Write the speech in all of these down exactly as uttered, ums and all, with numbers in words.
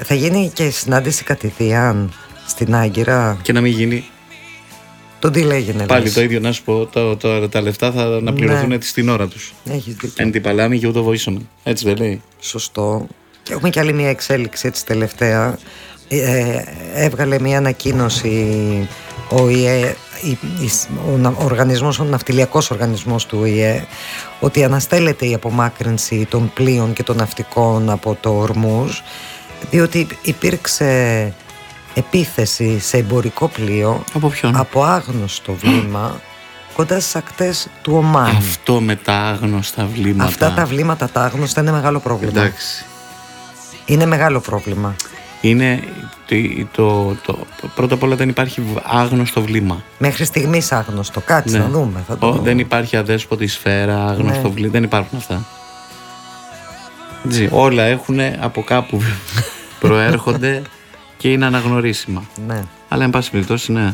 θα γίνει και συνάντηση κατηδίαν στην Άγκυρα. Και να μην γίνει. Το τι λέγεται. Πάλι το ίδιο να σου πω. Το, το, τα λεφτά θα να πληρωθούν ναι. στην ώρα τους. Έχεις δίκιο. Εν την παλάμη και ούτω βοήσαμε. Έτσι δεν λέει? Σωστό. Και έχουμε και άλλη μια εξέλιξη έτσι τελευταία. Ε, έβγαλε μια ανακοίνωση ο ΙΕ, ο οργανισμός, ο ναυτιλιακός οργανισμός του ΙΕ, ότι αναστέλλεται η απομάκρυνση των πλοίων και των ναυτικών από το Ορμούζ, διότι υπήρξε επίθεση σε εμπορικό πλοίο από, ποιον? από άγνωστο βλήμα κοντά στις ακτές του Ομάν. Αυτό με τα άγνωστα βλήματα. Αυτά τα βλήματα τα άγνωστα είναι μεγάλο πρόβλημα. Εντάξει. Είναι μεγάλο πρόβλημα. Είναι το, το, το, το πρώτα απ' όλα δεν υπάρχει άγνωστο βλήμα. Μέχρι στιγμής άγνωστο. Κάτσε ναι. να δούμε. Θα το... Ο, δεν υπάρχει αδέσποτη σφαίρα, άγνωστο ναι. βλήμα. Δεν υπάρχουν αυτά. Έτσι, όλα έχουν από κάπου προέρχονται και είναι αναγνωρίσιμα. Ναι. Αλλά εν πάση περιπτώσει ναι.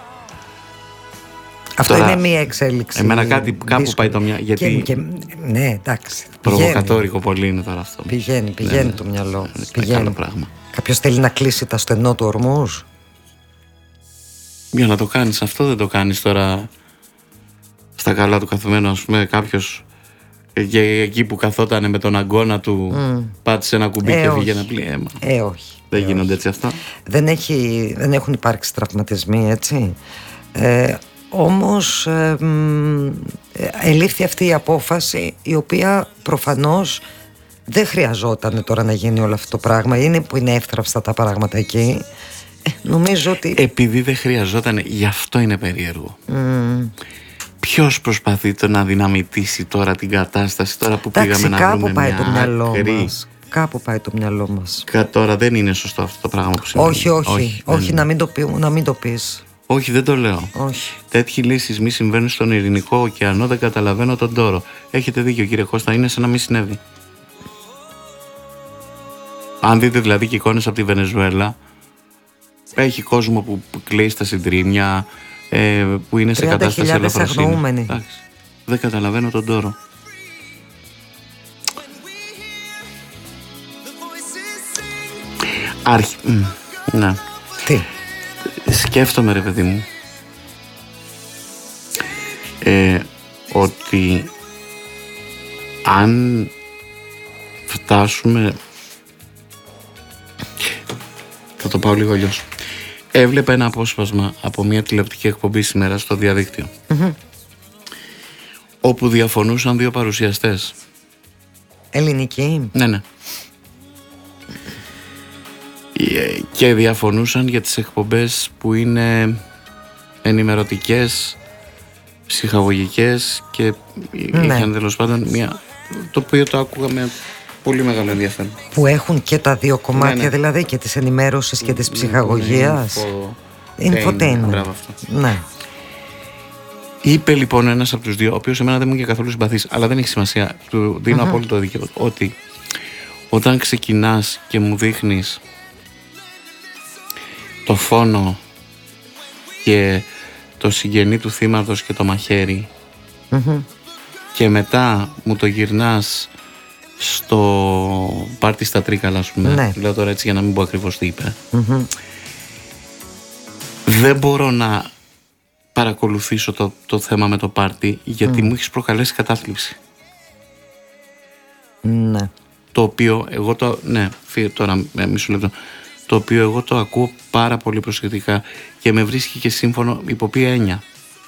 Αυτό τώρα, είναι μία εξέλιξη. Εμένα κάτι, κάπου δύσκολη. Πάει το μυαλό. Γιατί και, και, ναι, εντάξει. Προβοκατόρικο πολύ είναι τώρα αυτό. Πηγαίνει, πηγαίνει ναι, το μυαλό. Πηγαίνει. Πράγμα. Κάποιος θέλει να κλείσει τα στενό του Ορμούζ. Για να το κάνεις αυτό, δεν το κάνεις τώρα στα καλά του καθομένου. Ας πούμε, κάποιος και εκεί που καθόταν με τον αγκώνα του mm. πάτησε ένα κουμπί ε, και έφυγε ένα πλοίο. Ε, όχι. Δεν ε, γίνονται όχι. Έτσι αυτά. Δεν, έχει, δεν έχουν υπάρξει τραυματισμοί, έτσι. Ε, όμως ε, ε, ελήφθη αυτή η απόφαση, η οποία προφανώς δεν χρειαζόταν τώρα να γίνει όλο αυτό το πράγμα. Είναι που είναι εύθραυστα τα πράγματα εκεί. Ε, νομίζω ότι... Επειδή δεν χρειαζόταν, γι' αυτό είναι περίεργο. Mm. Ποιος προσπαθεί το να δυναμητήσει τώρα την κατάσταση, τώρα που Τάξη, πήγαμε να βρούμε πάει μια το μυαλό άκρη. Μας. Κάπου πάει το μυαλό μας. Κα, τώρα δεν είναι σωστό αυτό το πράγμα που συμβαίνει. Όχι, όχι, όχι, όχι να, μην το πει, να μην το πεις. Όχι, δεν το λέω. Όχι. Τέτοιοι λύσεις μη συμβαίνουν στον Ειρηνικό ωκεανό, δεν καταλαβαίνω τον τόρο. Έχετε δίκιο, κύριε Κώστα, είναι σαν να μην συνέβη. Αν δείτε δηλαδή και εικόνες από τη Βενεζουέλα, έχει κόσμο που κλαίει στα συντρίμμια, ε, που είναι σε κατάσταση ελαφροσύνη. Δεν καταλαβαίνω τον τόρο. Άρχι. Ναι. Τι. Σκέφτομαι ρε παιδί μου ε, ότι αν φτάσουμε, θα το πάω λίγο αλλιώς. Έβλεπα ένα απόσπασμα από μια τηλεοπτική εκπομπή σήμερα στο διαδίκτυο, mm-hmm. όπου διαφωνούσαν δύο παρουσιαστές. Ελληνική. Ναι, ναι. Και διαφωνούσαν για τις εκπομπές που είναι ενημερωτικές, ψυχαγωγικές και ναι. είχαν τέλος πάντων μια, το οποίο το άκουγα με πολύ μεγάλο ενδιαφέρον. Που έχουν και τα δύο κομμάτια, ναι, ναι. δηλαδή και της ενημέρωσης και της ψυχαγωγίας. Infotainment. Ναι. Είπε λοιπόν ένας από τους δύο, ο οποίος εμένα δεν μου είχε καθόλου συμπαθής, αλλά δεν έχει σημασία, του δίνω mm-hmm. απόλυτο δίκαιο, ότι όταν ξεκινάς και μου δείχνεις το φόνο και το συγγενή του θύματος και το μαχαίρι mm-hmm. και μετά μου το γυρνάς στο πάρτι στα Τρίκαλα, ας πούμε, ναι. λέω τώρα έτσι για να μην πω ακριβώς τι είπε, mm-hmm. δεν μπορώ να παρακολουθήσω το, το θέμα με το πάρτι, γιατί mm. μου έχεις προκαλέσει κατάθλιψη. Ναι. Το οποίο εγώ το, ναι, φύγε τώρα μισό λεπτό, το οποίο εγώ το ακούω πάρα πολύ προσεκτικά και με βρίσκει και σύμφωνο υπό ποια έννοια.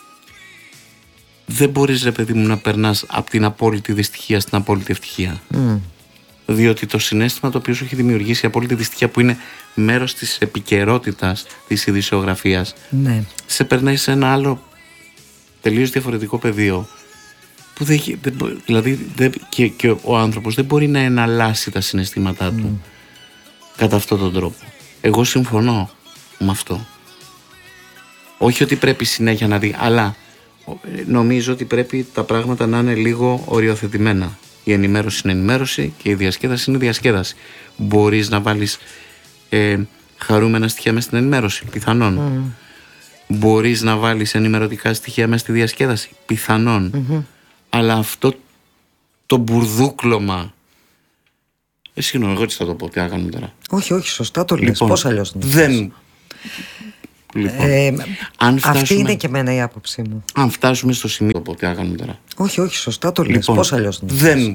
Δεν μπορείς ρε παιδί μου να περνάς από την απόλυτη δυστυχία στην απόλυτη ευτυχία. Mm. Διότι το συναίσθημα το οποίο σου έχει δημιουργήσει η απόλυτη δυστυχία, που είναι μέρος της επικαιρότητας της ειδησιογραφίας, ναι. σε περνάει σε ένα άλλο τελείως διαφορετικό πεδίο, που δεν, δεν, δηλαδή δεν, και, και ο άνθρωπος δεν μπορεί να εναλλάσσει τα συναισθήματά του mm. κατά αυτόν τον τρόπο. Εγώ συμφωνώ με αυτό. Όχι ότι πρέπει συνέχεια να δει, αλλά νομίζω ότι πρέπει τα πράγματα να είναι λίγο οριοθετημένα. Η ενημέρωση είναι ενημέρωση και η διασκέδαση είναι διασκέδαση. Μπορείς να βάλεις ε, χαρούμενα στοιχεία μέσα στην ενημέρωση, πιθανόν. Mm. Μπορείς να βάλεις ενημερωτικά στοιχεία μέσα στη διασκέδαση, πιθανόν. Mm-hmm. Αλλά αυτό το μπουρδούκλωμα. Ε, συγγνώμη, εγώ τι θα το πω, τι θα κάνουμε τώρα. Όχι, όχι, σωστά το λες. Λοιπόν, Πώς αλλιώς να δεν... Λοιπόν, ε, αν φτάσουμε... Αυτή είναι και εμένα η άποψή μου. Αν φτάσουμε στο σημείο που κάνουμε τώρα. Όχι, όχι, σωστά το λες. Λοιπόν, Πώς αλλιώς να δεν